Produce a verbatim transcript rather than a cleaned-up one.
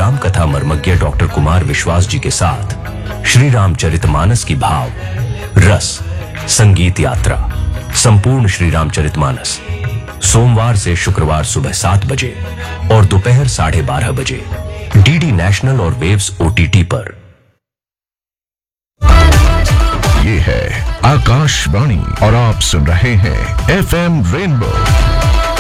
राम कथा मर्मज्ञ डॉक्टर कुमार विश्वास जी के साथ श्री रामचरितमानस की भाव रस संगीत यात्रा संपूर्ण श्री रामचरितमानस सोमवार से शुक्रवार सुबह सात बजे और दोपहर साढ़े बारह बजे डीडी नेशनल और वेव्स ओटीटी पर। ये है आकाशवाणी और आप सुन रहे हैं एफएम रेनबो